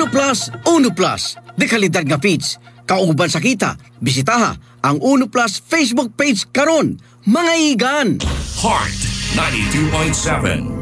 Plus, Uno Plus. De kalidad nga feeds. Kauban sa kita, bisitaha ang Uno Plus Facebook page karon. Mga igan! Heart 92.7